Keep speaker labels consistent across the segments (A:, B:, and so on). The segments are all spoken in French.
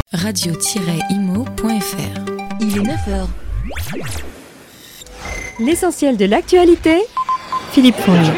A: radio-imo.fr.
B: Il est 9h.
C: L'essentiel de l'actualité, Philippe Fonge.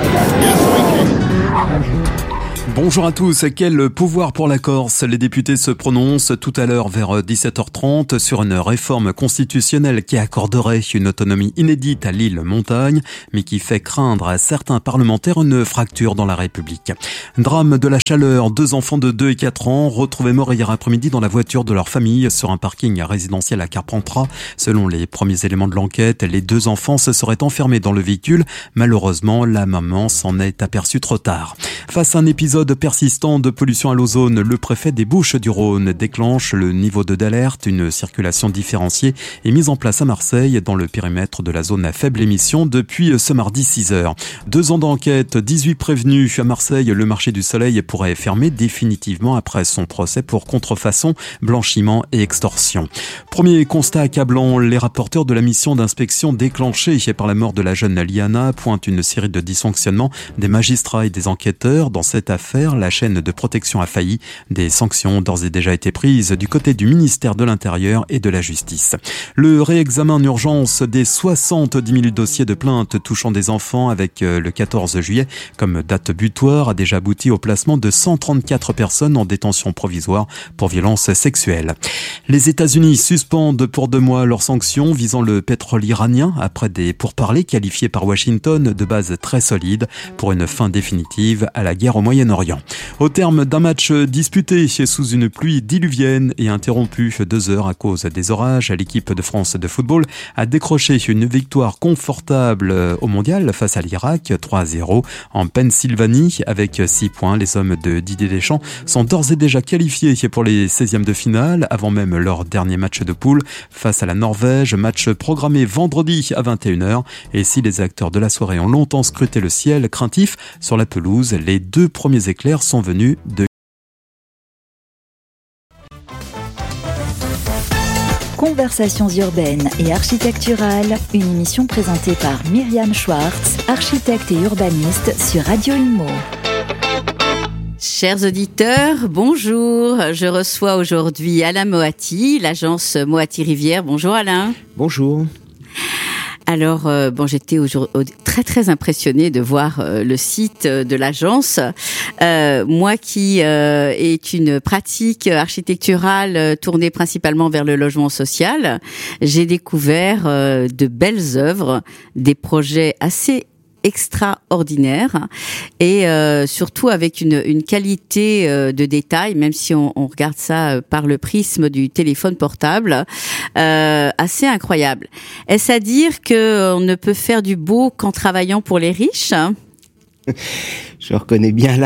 D: Bonjour à tous. Quel pouvoir pour la Corse? Les députés se prononcent tout à l'heure vers 17h30 sur une réforme constitutionnelle qui accorderait une autonomie inédite à l'île Montagne, mais qui fait craindre à certains parlementaires une fracture dans la République. Drame de la chaleur. 2 enfants de 2 et 4 ans retrouvés morts hier après-midi dans la voiture de leur famille sur un parking résidentiel à Carpentras. Selon les premiers éléments de l'enquête, les 2 enfants se seraient enfermés dans le véhicule. Malheureusement, la maman s'en est aperçue trop tard. Face à un épisode persistant de pollution à l'ozone, le préfet des Bouches-du-Rhône déclenche le niveau 2 d'alerte. Une circulation différenciée est mise en place à Marseille dans le périmètre de la zone à faible émission depuis ce mardi 6h. 2 ans d'enquête, 18 prévenus. À Marseille, le marché du soleil pourrait fermer définitivement après son procès pour contrefaçon, blanchiment et extorsion. Premier constat accablant, les rapporteurs de la mission d'inspection déclenchée par la mort de la jeune Liana pointent une série de dysfonctionnements des magistrats et des enquêteurs. Dans cette affaire, la chaîne de protection a failli. Des sanctions ont d'ores et déjà été prises du côté du ministère de l'Intérieur et de la Justice. Le réexamen en urgence des 70 000 dossiers de plainte touchant des enfants avec le 14 juillet comme date butoir a déjà abouti au placement de 134 personnes en détention provisoire pour violences sexuelles. Les États-Unis suspendent pour 2 mois leurs sanctions visant le pétrole iranien après des pourparlers qualifiés par Washington de base très solide pour une fin définitive à la guerre au Moyen-Orient. Au terme d'un match disputé sous une pluie diluvienne et interrompu 2 heures à cause des orages, l'équipe de France de football a décroché une victoire confortable au mondial face à l'Irak, 3-0 en Pennsylvanie avec 6 points. Les hommes de Didier Deschamps sont d'ores et déjà qualifiés pour les 16e de finale avant même leur dernier match de poule face à la Norvège, match programmé vendredi à 21h. Et si les acteurs de la soirée ont longtemps scruté le ciel craintif sur la pelouse, les 2 premiers éclairs sont venus de
B: Conversations urbaines et architecturales, une émission présentée par Myriam Schwartz, architecte et urbaniste sur Radio Imo.
E: Chers auditeurs, bonjour. Je reçois aujourd'hui Alain Moati, l'agence Moati Rivière. Bonjour Alain.
F: Bonjour.
E: Alors, j'étais très très impressionnée de voir le site de l'agence. Moi qui est une pratique architecturale tournée principalement vers le logement social, j'ai découvert de belles œuvres, des projets assez extraordinaire et surtout avec une qualité de détail, même si on regarde ça par le prisme du téléphone portable, assez incroyable. Est-ce à dire qu'on ne peut faire du beau qu'en travaillant pour les riches?
F: Je reconnais bien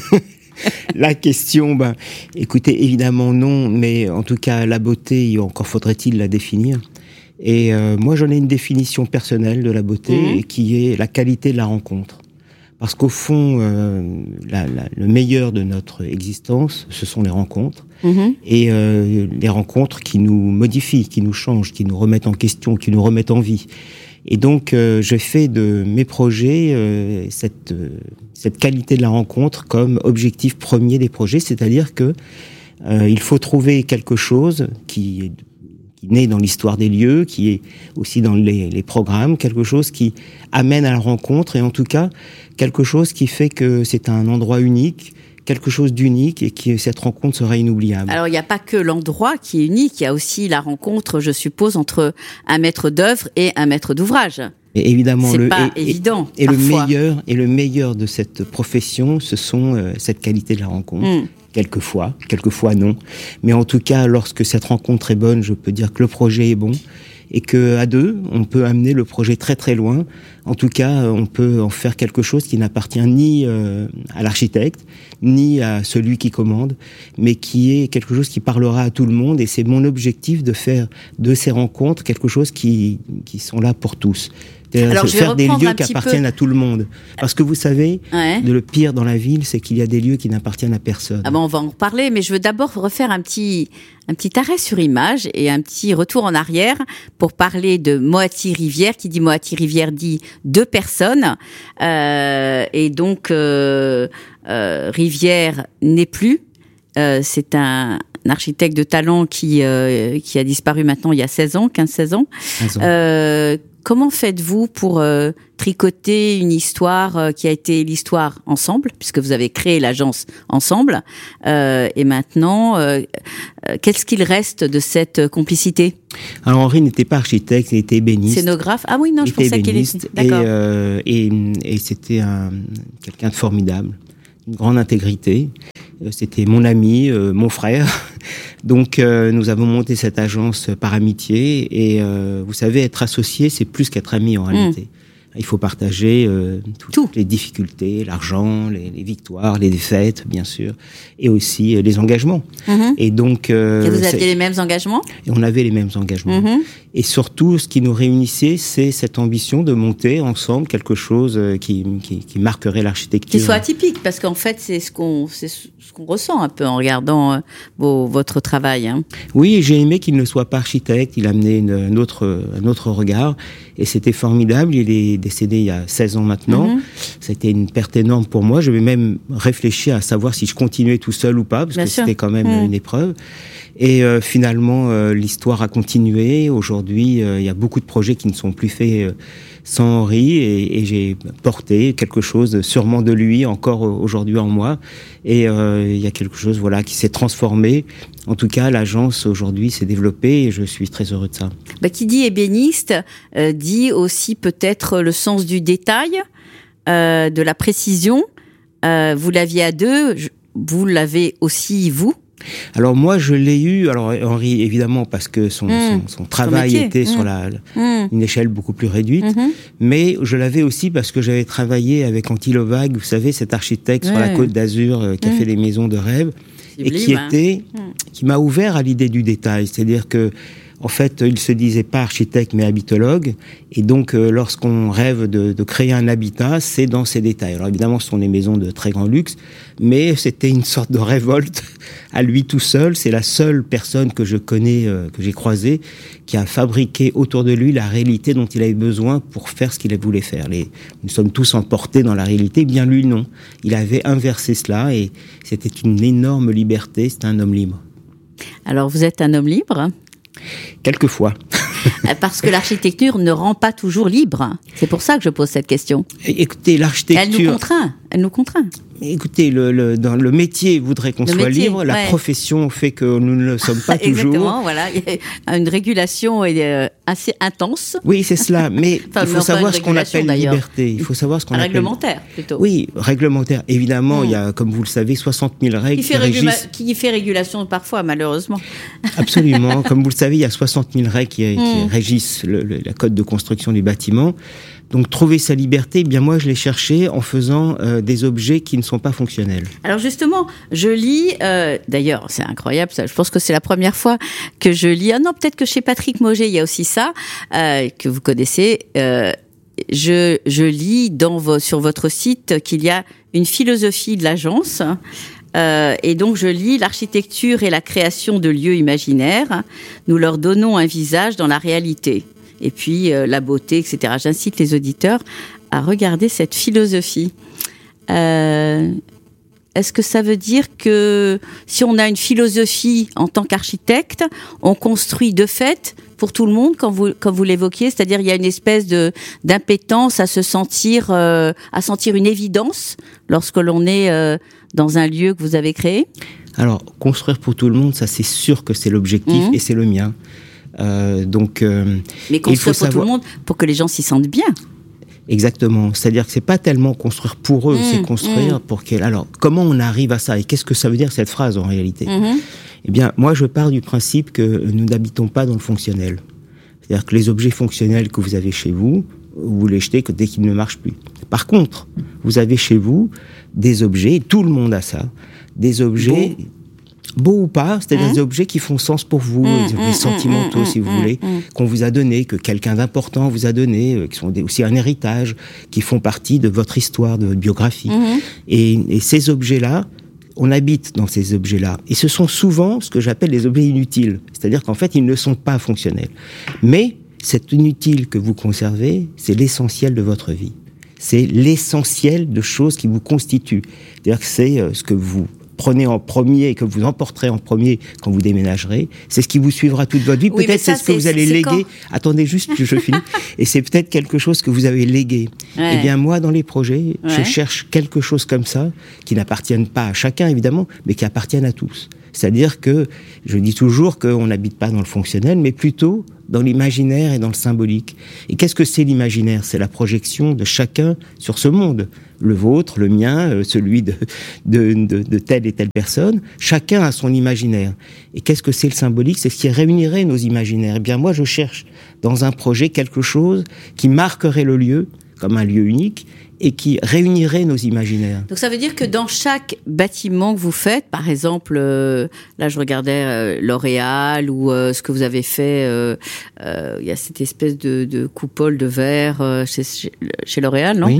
F: la question. Écoutez, évidemment non, mais en tout cas la beauté, encore faudrait-il la définir. Et moi, j'en ai une définition personnelle de la beauté qui est la qualité de la rencontre. Parce qu'au fond, le meilleur de notre existence, ce sont les rencontres. Et les rencontres qui nous modifient, qui nous changent, qui nous remettent en question, qui nous remettent en vie. Et donc, je fais de mes projets cette qualité de la rencontre comme objectif premier des projets. C'est-à-dire que il faut trouver quelque chose qui naît dans l'histoire des lieux, qui est aussi dans les programmes, quelque chose qui amène à la rencontre et en tout cas quelque chose qui fait que c'est un endroit unique, quelque chose d'unique et que cette rencontre sera inoubliable.
E: Alors il n'y a pas que l'endroit qui est unique, il y a aussi la rencontre, je suppose, entre un maître d'œuvre et un maître d'ouvrage.
F: Et évidemment,
E: c'est pas évident.
F: Et le meilleur de cette profession, ce sont cette qualité de la rencontre. Quelquefois non. Mais en tout cas, lorsque cette rencontre est bonne, je peux dire que le projet est bon et que à 2, on peut amener le projet très très loin. En tout cas, on peut en faire quelque chose qui n'appartient ni à l'architecte, ni à celui qui commande, mais qui est quelque chose qui parlera à tout le monde. Et c'est mon objectif de faire de ces rencontres quelque chose qui sont là pour tous.
E: Alors,
F: faire des lieux qui appartiennent à tout le monde. Parce que vous savez, le pire dans la ville, c'est qu'il y a des lieux qui n'appartiennent à personne.
E: Ah on va en reparler, mais je veux d'abord refaire un petit arrêt sur image et un petit retour en arrière pour parler de Moati Rivière. Qui dit Moati Rivière dit 2 personnes. Et donc, Rivière n'est plus. C'est un architecte de talent qui a disparu maintenant il y a 15-16 ans.
F: 15 ans.
E: Comment faites-vous pour tricoter une histoire qui a été l'histoire ensemble, puisque vous avez créé l'agence ensemble, et maintenant, qu'est-ce qu'il reste de cette complicité?
F: Alors Henri n'était pas architecte, il était ébéniste.
E: Scénographe? Ah oui, non, je pensais qu'il était...
F: D'accord. Et c'était quelqu'un de formidable, une grande intégrité. C'était mon ami, mon frère. Donc, nous avons monté cette agence par amitié. Et vous savez, être associé, c'est plus qu'être ami en réalité. Il faut partager toutes les difficultés, l'argent, les victoires, les défaites, bien sûr, et aussi les engagements. Et donc,
E: et vous aviez les mêmes engagements?
F: Et on avait les mêmes engagements. Et surtout, ce qui nous réunissait, c'est cette ambition de monter ensemble quelque chose qui marquerait l'architecture.
E: Qui soit atypique, parce qu'en fait, c'est ce qu'on ressent un peu en regardant votre travail. Hein.
F: Oui, j'ai aimé qu'il ne soit pas architecte. Il a amené un autre regard. Et c'était formidable. Il est décédé il y a 16 ans maintenant. C'était une perte énorme pour moi. Je vais même réfléchir à savoir si je continuais tout seul ou pas, parce que c'était quand même une épreuve. Et finalement, l'histoire a continué. Aujourd'hui, il y a beaucoup de projets qui ne sont plus faits sans Henri, et j'ai porté quelque chose sûrement de lui encore aujourd'hui en moi. Et il y a quelque chose, voilà, qui s'est transformé. En tout cas, l'agence aujourd'hui s'est développée et je suis très heureux de ça.
E: Qui dit ébéniste dit aussi peut-être le sens du détail, de la précision. Vous l'aviez à deux, vous l'avez aussi vous.
F: Alors moi je l'ai eu, alors Henri évidemment parce que son travail était sur une échelle beaucoup plus réduite, mais je l'avais aussi parce que j'avais travaillé avec Antti Lovag, vous savez, cet architecte sur la Côte d'Azur qui a fait des maisons de rêve et qui m'a ouvert à l'idée du détail, c'est-à-dire que en fait, il se disait pas architecte mais habitologue, et donc lorsqu'on rêve de créer un habitat, c'est dans ces détails. Alors évidemment, ce sont des maisons de très grand luxe, mais c'était une sorte de révolte à lui tout seul. C'est la seule personne que je connais, que j'ai croisée, qui a fabriqué autour de lui la réalité dont il avait besoin pour faire ce qu'il voulait faire. Nous sommes tous emportés dans la réalité, bien lui non. Il avait inversé cela et c'était une énorme liberté. C'était un homme libre. Alors vous êtes un homme libre ? Quelquefois.
E: Parce que l'architecture ne rend pas toujours libre. C'est pour ça que je pose cette question.
F: Écoutez, l'architecture...
E: Elle nous contraint.
F: Écoutez, dans le métier voudrait qu'on soit libre, la profession fait que nous ne le sommes pas toujours.
E: Exactement, voilà. Il y a une régulation assez intense.
F: Oui, c'est cela. Mais il faut savoir ce qu'on appelle liberté. Il faut savoir ce qu'on appelle...
E: Réglementaire, plutôt.
F: Oui, réglementaire. Évidemment, il y a, comme vous le savez, 60 000 règles qui régissent...
E: Qui fait régulation parfois, malheureusement.
F: Absolument. Comme vous le savez, il y a 60 000 règles qui régissent la code de construction du bâtiment. Donc, trouver sa liberté, bien moi, je l'ai cherché en faisant des objets qui ne sont pas fonctionnels.
E: Alors justement, je lis, d'ailleurs, c'est incroyable, ça, je pense que c'est la première fois que je lis, peut-être que chez Patrick Mauger, il y a aussi ça, que vous connaissez, je lis sur votre site qu'il y a une philosophie de l'agence, et donc je lis l'architecture et la création de lieux imaginaires, nous leur donnons un visage dans la réalité. Et puis la beauté, etc. J'incite les auditeurs à regarder cette philosophie. Est-ce que ça veut dire que si on a une philosophie en tant qu'architecte, on construit de fait pour tout le monde, comme vous l'évoquiez, c'est-à-dire il y a une espèce d'impétence à sentir une évidence lorsque l'on est dans un lieu que vous avez créé ?
F: Alors, construire pour tout le monde, ça c'est sûr que c'est l'objectif et c'est le mien.
E: Mais construire pour tout le monde, pour que les gens s'y sentent bien.
F: Exactement. C'est-à-dire que c'est pas tellement construire pour eux, c'est construire pour qu'elles... Alors, comment on arrive à ça ? Et qu'est-ce que ça veut dire, cette phrase, en réalité ? Eh bien, moi, je pars du principe que nous n'habitons pas dans le fonctionnel. C'est-à-dire que les objets fonctionnels que vous avez chez vous, vous les jetez que dès qu'ils ne marchent plus. Par contre, vous avez chez vous des objets, tout le monde a ça, des objets... Beaux ou pas, c'est-à-dire des objets qui font sens pour vous, des sentimentaux, si vous voulez, qu'on vous a donné, que quelqu'un d'important vous a donné, qui sont aussi un héritage, qui font partie de votre histoire, de votre biographie. Et ces objets-là, on habite dans ces objets-là. Et ce sont souvent ce que j'appelle les objets inutiles. C'est-à-dire qu'en fait, ils ne sont pas fonctionnels. Mais cet inutile que vous conservez, c'est l'essentiel de votre vie. C'est l'essentiel de choses qui vous constituent. C'est-à-dire que c'est ce que vous prenez en premier et que vous emporterez en premier quand vous déménagerez, c'est ce qui vous suivra toute votre vie.
E: Oui,
F: peut-être c'est ce que vous allez léguer. Attendez juste que je finis. Et c'est peut-être quelque chose que vous avez légué. Eh bien, moi, dans les projets, je cherche quelque chose comme ça, qui n'appartienne pas à chacun, évidemment, mais qui appartienne à tous. C'est-à-dire que, je dis toujours qu'on n'habite pas dans le fonctionnel, mais plutôt dans l'imaginaire et dans le symbolique. Et qu'est-ce que c'est l'imaginaire ? C'est la projection de chacun sur ce monde. Le vôtre, le mien, celui de telle et telle personne. Chacun a son imaginaire. Et qu'est-ce que c'est le symbolique ? C'est ce qui réunirait nos imaginaires. Eh bien, moi, je cherche dans un projet quelque chose qui marquerait le lieu, comme un lieu unique, et qui réunirait nos imaginaires.
E: Donc ça veut dire que dans chaque bâtiment que vous faites, par exemple, là je regardais L'Oréal ou ce que vous avez fait, il y a cette espèce de coupole de verre chez L'Oréal, non ?
F: Oui.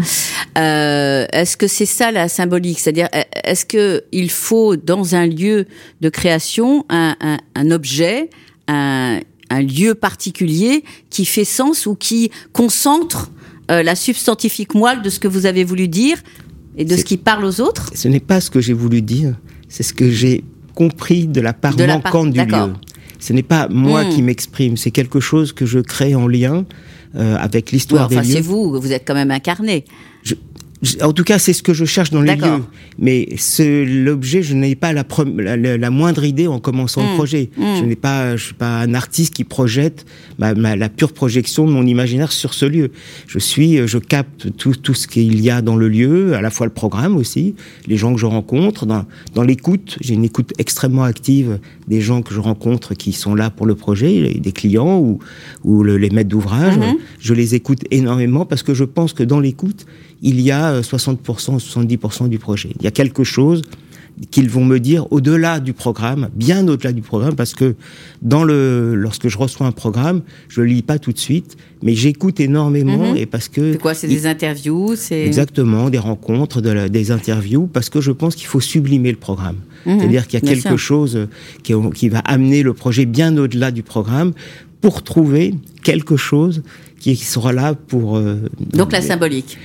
E: Est-ce que c'est ça la symbolique ? C'est-à-dire, est-ce que il faut dans un lieu de création un objet, un lieu particulier qui fait sens ou qui concentre la substantifique moelle de ce que vous avez voulu dire et de ce qui parle aux autres ?
F: Ce n'est pas ce que j'ai voulu dire, c'est ce que j'ai compris de la part manquante du lieu. Ce n'est pas moi qui m'exprime, c'est quelque chose que je crée en lien avec l'histoire des lieux.
E: C'est vous êtes quand même incarné.
F: En tout cas, c'est ce que je cherche dans les lieux. Mais l'objet, je n'ai pas la moindre idée en commençant le projet. Je suis pas un artiste qui projette la pure projection de mon imaginaire sur ce lieu. Je capte tout ce qu'il y a dans le lieu, à la fois le programme aussi, les gens que je rencontre, dans l'écoute. J'ai une écoute extrêmement active des gens que je rencontre qui sont là pour le projet, des clients ou les maîtres d'ouvrage. Je les écoute énormément parce que je pense que dans l'écoute, il y a 60%, 70% du projet. Il y a quelque chose qu'ils vont me dire au-delà du programme, bien au-delà du programme, parce que lorsque je reçois un programme, je le lis pas tout de suite, mais j'écoute énormément et parce que...
E: C'est quoi ? C'est des interviews ?
F: Exactement, des rencontres, des interviews, parce que je pense qu'il faut sublimer le programme. C'est-à-dire qu'il y a quelque chose qui va amener le projet bien au-delà du programme pour trouver quelque chose qui sera là pour...
E: Donc la symbolique.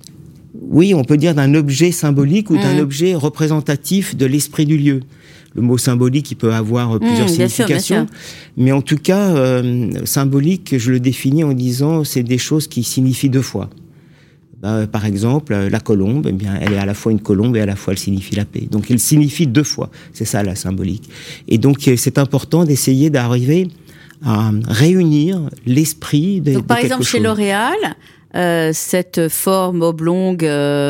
F: Oui, on peut dire d'un objet symbolique ou d'un objet représentatif de l'esprit du lieu. Le mot symbolique, il peut avoir plusieurs significations. Bien sûr. Mais en tout cas, symbolique, je le définis en disant c'est des choses qui signifient deux fois. Par exemple, la colombe, eh bien, elle est à la fois une colombe et à la fois elle signifie la paix. Donc elle signifie deux fois. C'est ça la symbolique. Et donc c'est important d'essayer d'arriver à réunir l'esprit de quelque chose. Donc
E: par exemple chez L'Oréal, cette forme oblongue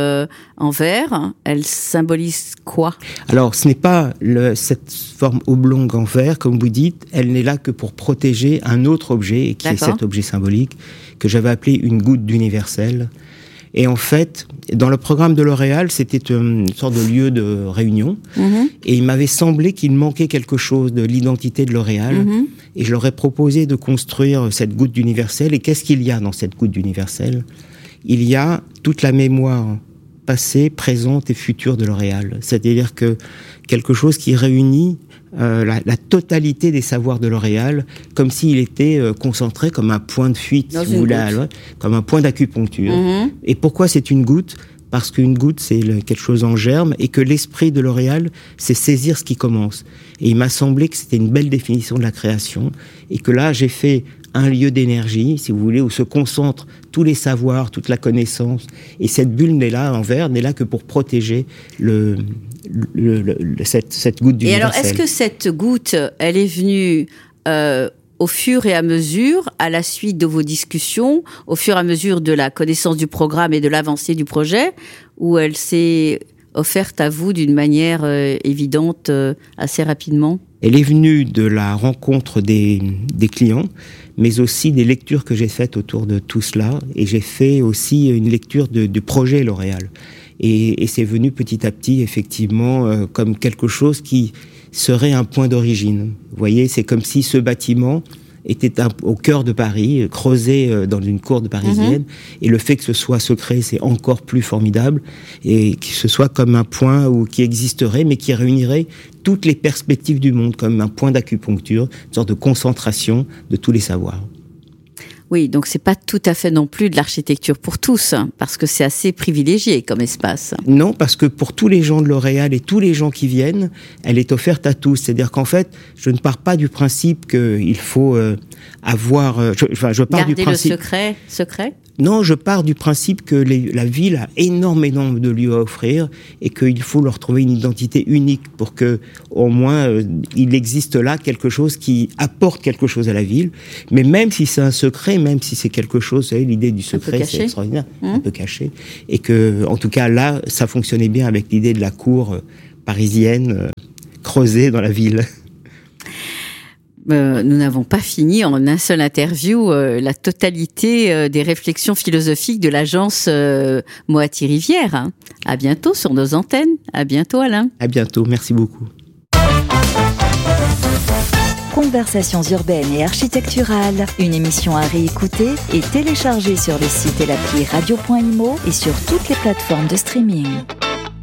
E: en verre, elle symbolise quoi ?
F: Alors, ce n'est pas cette forme oblongue en verre, comme vous dites, elle n'est là que pour protéger un autre objet, qui est cet objet symbolique, que j'avais appelé une goutte d'universel. Et en fait, dans le programme de L'Oréal, c'était une sorte de lieu de réunion. Et il m'avait semblé qu'il manquait quelque chose de l'identité de L'Oréal. Et je leur ai proposé de construire cette goutte d'universel. Et qu'est-ce qu'il y a dans cette goutte d'universel ? Il y a toute la mémoire passée, présente et future de L'Oréal. C'est-à-dire que quelque chose qui réunit la totalité des savoirs de L'Oréal, comme s'il était concentré comme un point de fuite, si vous voulez, comme un point d'acupuncture. Et pourquoi c'est une goutte ? Parce qu'une goutte, c'est quelque chose en germe, et que l'esprit de L'Oréal, c'est saisir ce qui commence. Et il m'a semblé que c'était une belle définition de la création, et que là, j'ai fait un lieu d'énergie, si vous voulez, où se concentrent tous les savoirs, toute la connaissance. Et cette bulle n'est là, en verre, n'est là que pour protéger cette goutte d'universel.
E: Et alors, est-ce que cette goutte, elle est venue au fur et à mesure, à la suite de vos discussions, au fur et à mesure de la connaissance du programme et de l'avancée du projet, ou elle s'est offerte à vous d'une manière évidente assez rapidement ?
F: Elle est venue de la rencontre des clients, mais aussi des lectures que j'ai faites autour de tout cela. Et j'ai fait aussi une lecture du projet L'Oréal. Et c'est venu petit à petit, effectivement, comme quelque chose qui serait un point d'origine. Vous voyez, c'est comme si ce bâtiment était au cœur de Paris, creusé dans une cour de parisienne. Et le fait que ce soit secret, c'est encore plus formidable. Et que ce soit comme un point qui existerait, mais qui réunirait toutes les perspectives du monde, comme un point d'acupuncture, une sorte de concentration de tous les savoirs.
E: Oui, donc c'est pas tout à fait non plus de l'architecture pour tous, hein, parce que c'est assez privilégié comme espace.
F: Non, parce que pour tous les gens de L'Oréal et tous les gens qui viennent, elle est offerte à tous. C'est-à-dire qu'en fait, je ne pars pas du principe qu'il faut avoir... je pars
E: Garder
F: du principe...
E: le secret.
F: Non, je pars du principe que la ville a énormément de lieux à offrir et qu'il faut leur trouver une identité unique pour que, au moins, il existe là quelque chose qui apporte quelque chose à la ville. Mais même si c'est un secret, même si c'est quelque chose, vous savez, l'idée du secret, c'est extraordinaire, un peu caché. Et que, en tout cas, là, ça fonctionnait bien avec l'idée de la cour parisienne creusée dans la ville.
E: Nous n'avons pas fini en un seul interview la totalité des réflexions philosophiques de l'agence Moati Rivière. Hein. À bientôt sur nos antennes. À bientôt, Alain.
F: À bientôt. Merci beaucoup.
B: Conversations urbaines et architecturales, une émission à réécouter et télécharger sur le site et l'appli radio.imo et sur toutes les plateformes de streaming.